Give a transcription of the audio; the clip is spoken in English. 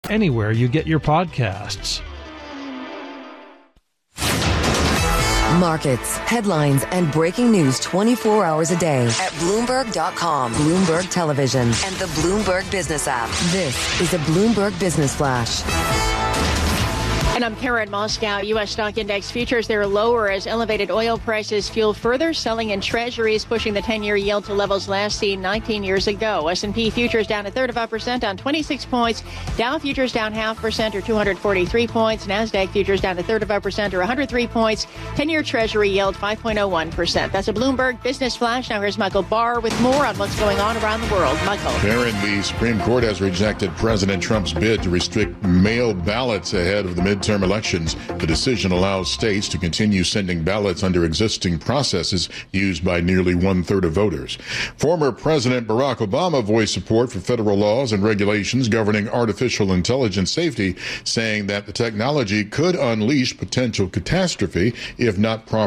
anywhere you get your podcasts. Markets, headlines, and breaking news 24 hours a day at Bloomberg.com, Bloomberg Television, and the Bloomberg Business app. This is a Bloomberg Business Flash. And I'm Karen Moscow. U.S. stock index futures, they're lower as elevated oil prices fuel further selling in treasuries, pushing the 10-year yield to levels last seen 19 years ago. S&P futures down 0.33% on 26 points. Dow futures down 0.5% or 243 points. NASDAQ futures down 0.33% or 103 points. 10-year treasury yield 5.01%. That's a Bloomberg Business Flash. Now here's Michael Barr with more on what's going on around the world. Michael. Karen, the Supreme Court has rejected President Trump's bid to restrict mail ballots ahead of the midterm elections. The decision allows states to continue sending ballots under existing processes used by nearly 1/3 of voters. Former President Barack Obama voiced support for federal laws and regulations governing artificial intelligence safety, saying that the technology could unleash potential catastrophe if not properly